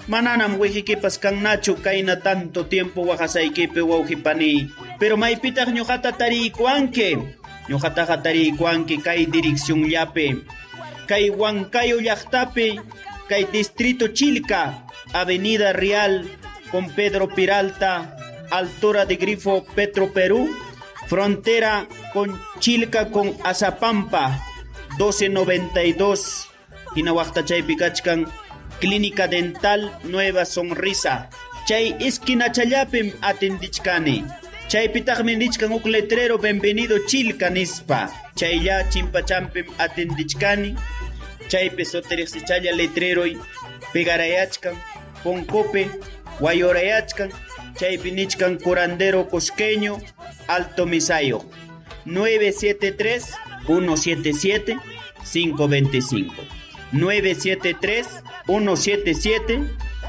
Mananam wijikipas kannachu kayna tanto tiempo waqasaykipi wawqipani. Pero maypitaq ñuqata tariykuanki. Ñuqataqa tariykuanki kay direccionllapi. Kay Huancayo llaqtapi, kay Distrito Chilca, Avenida Real con Pedro Peralta, altura de Grifo Petro Perú, frontera con Chilca con Azapampa, 1292. Hinahuaqta chaypi kachkan Clínica Dental Nueva Sonrisa. Chay esquinachallapim atendichkani. Chaypitaqmi nichkan uk letrero bienvenido Chilca nispa. Chaylla chimpachampim atendichkani. Chaypi soteriqsichalla letreroy pegarayachkan Poncope wayorayachkan. Chaypi nichkan curandero cusqueño Alto Misayo 973 177 525 973 177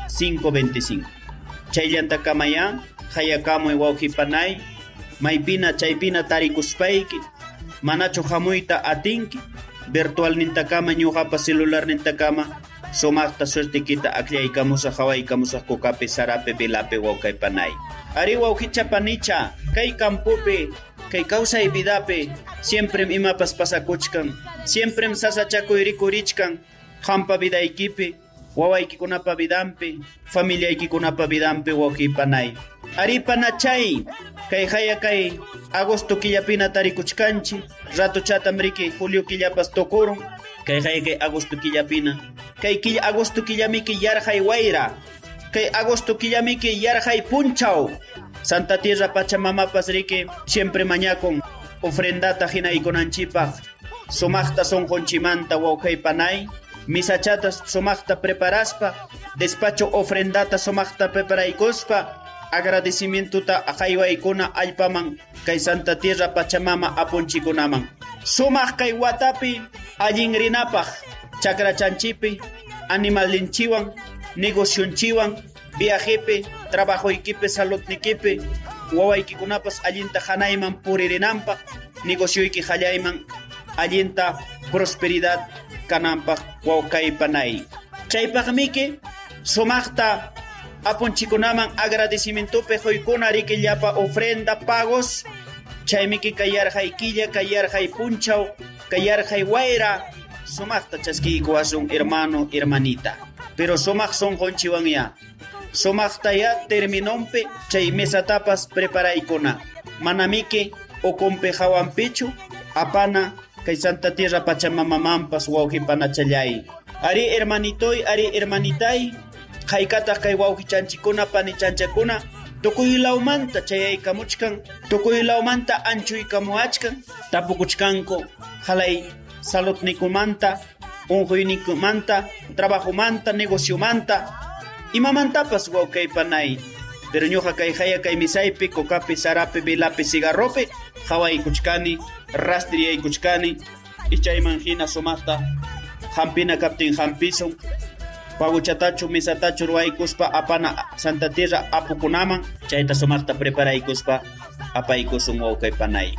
525. Chayllantakamaya hayakamoy wawqipanay maypina chaypina tarikuspayki manachu hamuyta atinki virtual nintakama ñuqapa celular nintakama somaqta suertikita aklaykamusaq hawaykamusaq kukapi sarapi vilapi wawqaypanay. Ari wawqichapanicha kay campupi kay kawsay vidapi siempre imapas pasakuchkan, siempre sasachakuy rikurichkan hampa vidaykipi wawaykikunapa vidampi familiaykikunapa vidampi wawqipanay. Ari panachay kay haya kay agosto killapina tarikuchkanchi rato chatamriki julio killapas tokurun kay haya kay agosto killapina kay agosto killamiki yarhay wayra kay agosto killamiki yarhay punchaw Santa Tierra Pachamamapas riki siempre mañakon ofrendata hinaykunanchipaq sumaqta sonqonchimanta wawqaypanay misachatas sumaqta preparaspa despacho ofrendata sumaqta preparaykuspa agradecimientuta ajaywaykuna allpaman kay Santa Tierra Pachamama apunchikunaman sumaq kay watapi allin rinapaq chakrachanchipi animalinchiwan negocionchiwan viajepi trabajoykipi saludnikipi wawaykikunapas allinta hanayman puririnanpaq negocioyki hallayman allinta prosperidad kananpaq wawqaypanay. Chaypaqmiki sumaqta apunchikunaman agradecimientopi huykuna rikillapa ofrenda pagos chaymiki kayarhay killa kayarhay punchaw kayarhay wayra sumaqta chaskiykuwasun hermano hermanita pero sumaq sonqonchiwan ya sumaqta ya terminonpi chay mesatapas preparaykuna manamiki okumpi hawanpichu apana kay Santa Tierra Pachamamamampas wawqipanachallay. Ari hermanitoy ari hermanitay haykata kay wawqichanchikuna panichanchakuna tukuylawmanta chayaykamuchkan tukuylawmanta anchuykamuachkan tapukuchkanku halay saludnikumanta unquynikumanta trabajomanta negociomanta imamantapas wawqaypanay pero ñuqa kay haya kay misaypi kukapi sarapi vilapi cigarropi hawaykuchkani rastriyaykuchkani ichayman hina sumaqta hampina kaptin hampison paguchatachu misatachu ruwaykuspa apana Santa Tierra apukunaman chayta sumaqta preparaykuspa apaykusun wawqaypanay.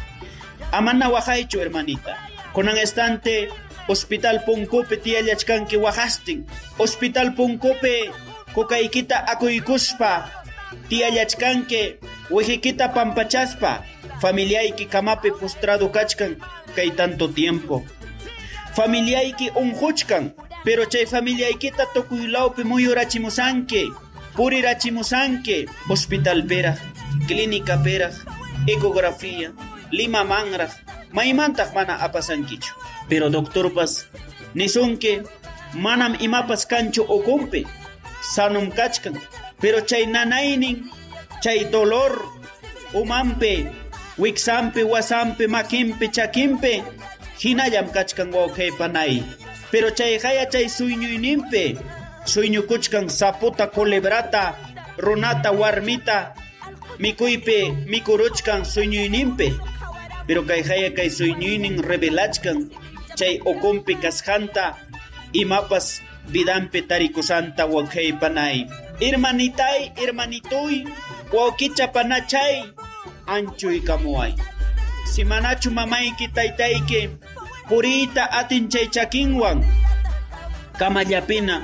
Amana waqaychu hermanita kunan estante Hospital Punkupi tiyallachkanki waqastin Hospital Punkupi kukaykita akuykuspa tiyallachkanki wijikita pampachaspa familiayki kamapi postrado kachkan kay tanto tiempo familiayki unquchkan pero chay familiaykita tukuylawpi muyurachimusanki purirachimusanki hospital peraq clínica peraq ecografía lima manraq maymantaq mana apasankichu pero doctorpas nisunki manam imapas kanchu ukumpi sanum kachkan pero chay nanaynin chay dolor umanpi wiksampi wasampi makimpi chakimpi hinallam kachkan wawqaypanay pero chay haya chay suyñuyninpi suyñukuchkan saputa culebrata runata warmita mikuypi mikuruchkan suyñuyninpi pero kay haya kay suyñuynin revelachkan chay ukumpi kasqanta imapas vidampi tarikusanta wawqaypanay. Hermanitay hermanituy wawqichapanachay anchuykamuay si manachu mamayki taytayki puriyta atin chay chakinwan kamallapina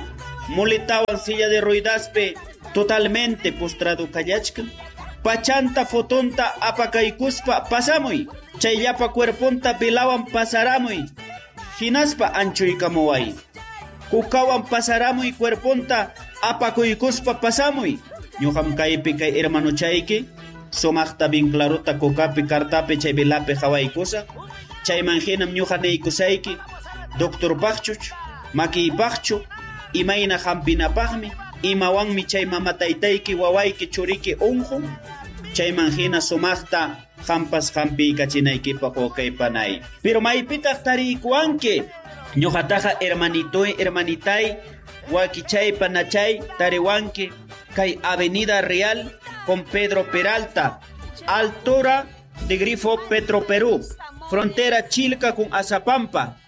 muletawan silla de ruedaspe totalmente postrado kallachkan. Pachanta fotonta apakaykuspa pasamuy. Chayllapa cuerponta pilawan pasaramuy. Hinaspa anchuykamuway. Kukawan pasaramuy cuerponta apakuykuspa pasamuy. Ñuqam kaypi kay hermano chayki sumaqta bien clarota kukapi kartapi chay bilapi hawaykusa. Chayman hinam ñuqa niykusayki doctor Pachchuch, Maki Pachchu, imayna hampinapaqmi, imawanmi chay mamataytayki wawayki churiki unqu. Chayman hina sumaqta hampas hampiykachiнаykipaq wakaypanay. Pero maypitaq tarikuwanki ñuqataqa hermanitoy hermanitay wakichaypa nachay tariwanki kay Avenida Real con Pedro Peralta, altura de Grifo Petroperú, frontera Chilca con Azapampa,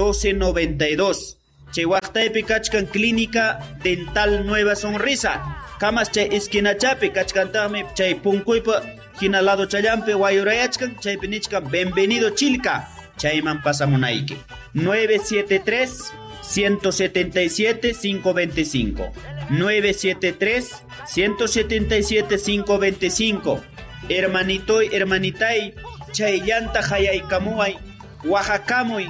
1292. Chay waqtaypi kachkan Clínica Dental Nueva Sonrisa. Kamas chay esquinachapi kachkantami chay punkuypa hinalado chayampi wayurayachkan chaypi nichkan bienvenido Chilca. Chayman pasamunayki. 973 177 525. 973 177 525. Hermanitoy hermanitay chay llanta hayaykamuay Oaxacamuy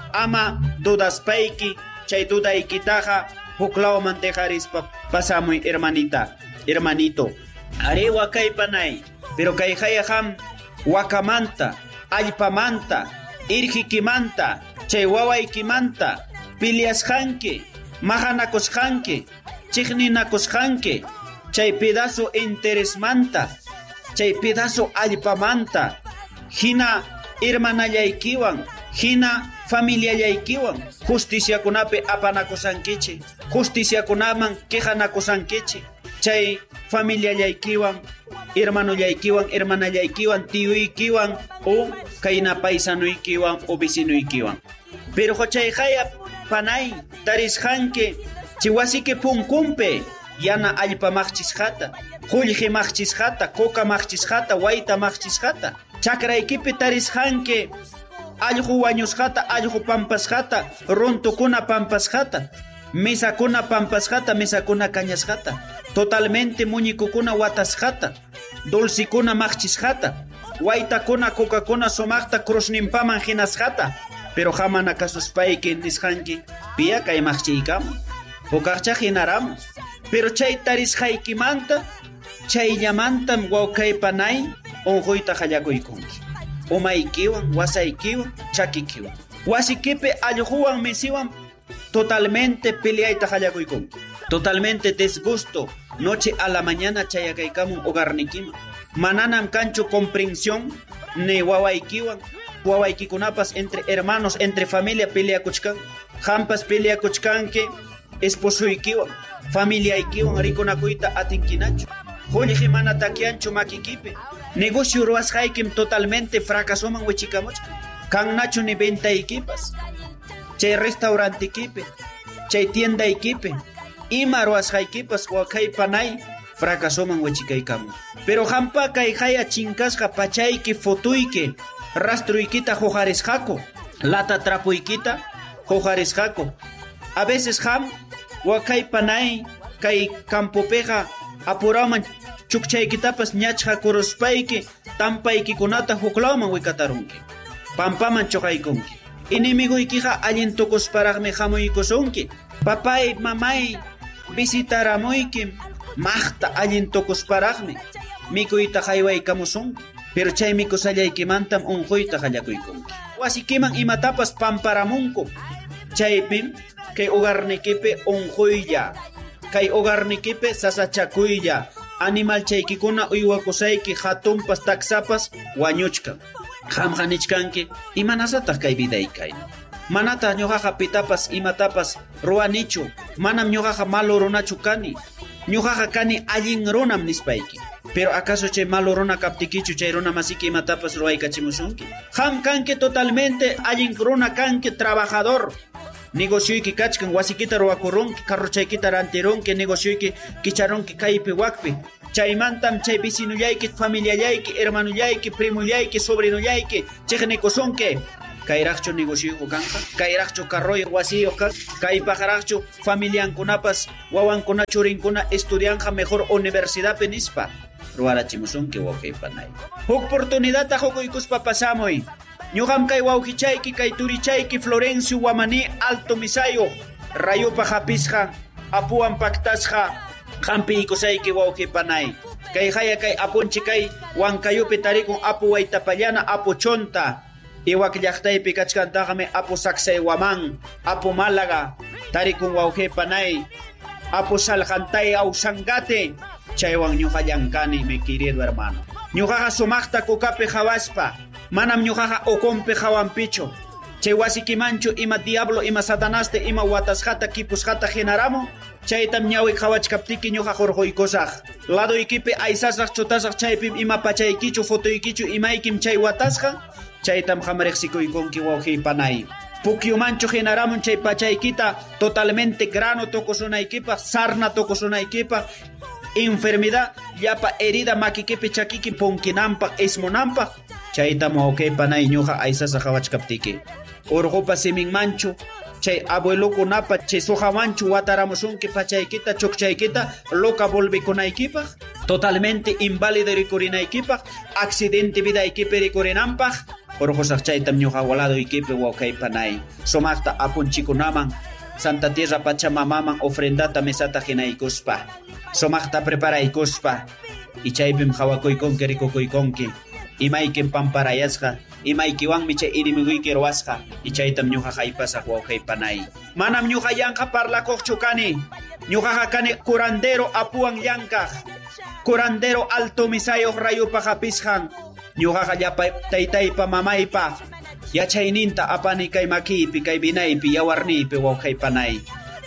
ama dudaspayki chay dudaykitaqa huklawaman dejarispa pasamuy hermanita hermanito arewa kaypanay pero kay hayaham wakamanta allpamanta irqikimanta chay wawaykimanta piliasqanki mahanakusqanki chiqninakusqanki chay pedazo interesmanta chay pedazo allpamanta hina hermanallaykiwan hina familiallaykiwan justiciakunapi apanakusankichi justiciakunaman quejanakusankichi chay familiallaykiwan hermanollaykiwan hermanallaykiwan tiyuykiwan o kayna paisanuykiwan o vecinuykiwan pero chay haya panay tarisqanki chiwasiki punkumpe yana allpamaqchisqata qullqimaqchisqata cokamaqchisqata waytamaqchisqata chakraykipi tarisqanki allqu wañusqata allqu pampasqata runtukuna pampasqata misakuna pampasqata misakuna kañasqata totalmente muñikukuna watasqata dulcikuna maqchisqata waytakuna kukakuna sumaqta cruzninpaman hinasqata pero hamana kasuspayki nisqanki piya kay maqchiykaman hukaqcha hinaramun pero chay tarisqaykimanta chayllamantam wawkaypanay unquyta hallakuykunki umaykiwan wasaykiwan chakikiwan wasikipi allquwan misiwan totalmente peleayta hallakuykunki totalmente desgusto noche a la mañana chayakaykamun hogarnikiman mananam kanchu comprensión ni wawaykiwan wawaykikunapas entre hermanos entre familia peleakuchkan hampas peleakuchkanki esposuykiwan familiaykiwan rikunakuyta atinkinachu Juliji mana takianchu makikipi. Negocio ruwasqaykim totalmente fracasoman wichikamuchka. Kannachu ni ventaykipas. Chay restaurantikipi, chay tiendaykipi, ima ruwasqaykipas wakaypanay fracasoman wichikaykamun. Pero hampa kay haya chinkasqa pachayki futuyki rastruykita huqarisqaku. Lata trapuykita huqarisqaku. A veces ham wakaypanay kay campopeqa apuraman chukchaykitapas ñachqa kuruspayki tampaykikunata huklawman wikatarunki pampaman chuqaykunki inimiguykiqa allin tukusparaqmi hamuykusunki papay mamay visitaramuykim maqta allin tukusparaqmi mikuyta haywaykamusunki pero chay mikusallaykimantam unquyta hallakuykunki wasikiman imatapas pamparamunku chaypim kay hogarnikipi unquylla kay hogarnikipi sasachakuylla animal chaykikuna uywakusayki hatunpas taksapas wañuchka hamqanichkanki imanasataq kay vidaykayna manata ñuqaqa pitapas imatapas ruwanichu manam ñuqaqa malo runachu kani ñuqaqa kani allin runam nispayki pero acaso chay malo runa kaptikichu chay runa masiki imatapas ruwaykachimusunki ham kanki totalmente allin runa kanki trabajador negocioyki kachkan wasikita ruwakurunki carruchaykita rantirunki negocioyki kicharunki kaypi wakpi chaymantam chay vecinullayki familiallayki hermanullayki primullayki sobrinullayki chiqnikusunki kayraqchu negocio kanqa, kayraqchu carroyo wasiyo kanqa, kaypaqraqchu familiankunapas wawankuna churinkuna estudianja mejor universidad penispa ruarachimusunki wawqiypanay. Huk oportunidadta huquykuspa pasamuy. Ñuqam kay wawqichayki kay turichayki Florencio Wamani Alto Misayo rayupa hapisqa apuwan paktasqa hampi ikusayki wawqiypanay. Kay haya kay apunchi kay Huancayupi tarikun apu Waytapallana apu Chonta iwak llaqtaypi kachkantaqmi apu Sacsayhuamán apu Málaga tarikun wawqiypanay apu Saljantay Ausangate chaywan ñuqa llankani mi querido hermano. Ñuqaqa sumaqta kukapi hawaspa manam ñuqaqa okonpi hawampichu. Chay wasikimanchu ima diablo ima satanaste ima watasjata kipusjata genaramo chaytam ñawik hawachkaptiki ñuqa jorqoykosaq. Ladoykipi aysasaq chutasaq chaypi ima pachaykichu fotoykichu imaykim chay watasqa chaytam hamariqsikuykunki wawqiypanay. Pukyumanchu genaramun chay pachaykita totalmente grano tokusunaykipaq, sarna tokusunaykipaq, enfermedad llapa herida makikipi chakiki punkinanpaq ismunanpaq chaytam wawqiypanay ñuqa aysasaq hawachkaptiki. Urqupa siminmanchu chay abuelokunapa chay suqamanchu wataramusunki pachaykita chukchaykita loca volvikunaykipaq totalmente inválido rikurinaykipaq accidente vidaykipi rikurinanpaq urqusaq chaytam ñuqa waladoykipi wawqiypanay sumaqta apunchikunaman Santa Tierra Pachamamaman ofrendata mesata hinaykuspa sumaqta preparaykuspa y chaypim hawakuykunki rikukuykunki imaykim pamparayasqa imaykiwanmi chay irimuyki ruwasqa y chaytam ñuqa haypasaq wawqiypanay. Manam ñuqa yanqa parlakuqchu kani, ñuqaqa kani curandero apuwan llankaq, curandero Alto Misayo rayupa hapisqan, ñuqaqa llapa taytaypa mamaypa yachayninta apani kay makipi kay binaypi yawarnipi wawqiypanay.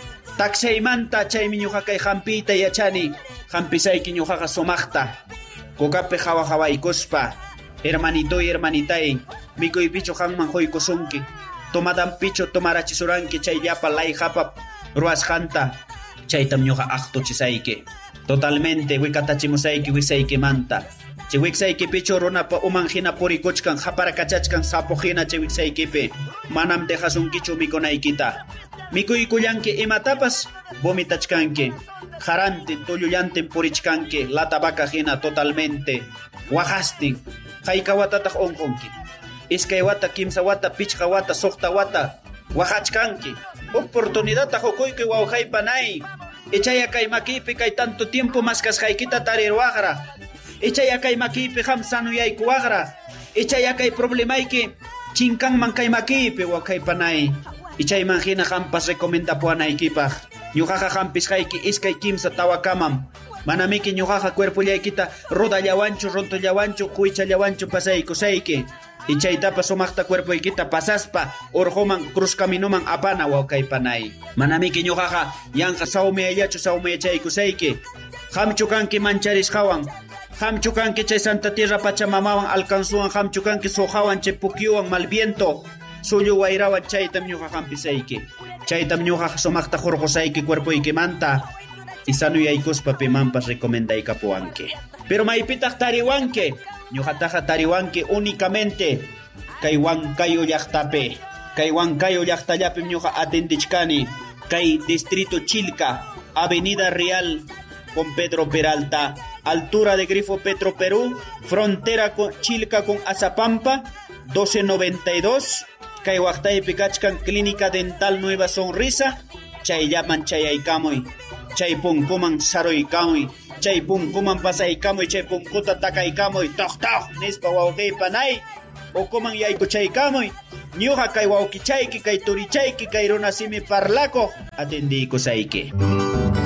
Taksaymanta chaymi ñuqa kay hampiyta yachani, hampisayki ñuqaqa sumaqta kukapi hawaykuspa hermanito y hermanitay mikuypichu hanman huykusunki tomadanpichu tomarachisuranki chay llapa layhapa ruwasqanta chaytam ñuqa aqtuchisayki totalmente wikatachimusayki wiksaykimanta chay wiksaykipichu runapa uman hina purikuchkan haparakachachkan sapo hina chay wiksaykipi manam dejasunkichu mikunaykita mikuykullanki imatapas vomitachkanki harantin tullullantin purichkanki lata vaca hina totalmente waqastin hayka watataq unqunki iskay wata kimsa wata pichqa wata suqta wata waqachkanki oportunidadta hukuyki wawqiypanay ichaya kay makipi kay tanto tiempo maskasqaykita tarirwaqraq ichaya kay makipi ham sanuyaykuwaqraq ichaya kay problemayki chinkanman kay makipi wawqiypanay ichayman hina hampas recomendapuanaykipaq ñuqaqa hampisqayki iskay kimsa tawakamam manamiki ñuqaqa cuerpullaykita rudallawanchu runtullawanchu quychallawanchu pasaykusayki ichaytapas sumaqta cuerpuykita pasaspa urquman cruz caminuman apana wawqiypanay manamiki ñuqaqa yanqa sawmiyallachu sawmiyachaykusayki hamchu kanki mancharisqawan hamchu kanki chay Santa Tierra Pachamamawan alcanzuwan hamchu kanki suqawan chay pukyuwan malviento sullu wayrawan chaytam ñuqa hampisayki chaytam ñuqa sumaqta hurqusayki cuerpuykimanta y sanuyaykuspa pimanpas recomendaykapuwanki pero maypitaq tariwanki ñuqataqa tariwanki únicamente kay Huancayo llaqtapi kay Huancayo llaqtallapim ñuqa atendichkani kay distrito Chilca avenida Real con Pedro Peralta altura de Grifo Petro Perú frontera con Chilca con Azapampa 1292 kay waqtaypi kachkan clínica dental Nueva Sonrisa chayllaman chayaykamuy chay punkuman saruykamuy chay punkuman pasaykamuy chay punkuta takaykamuy toq nispa wawqiypanay ukuman yaykuchaykamuy ñuqa kay wawqichayki kay turichayki kay runasimi parlakuq atendiykusayki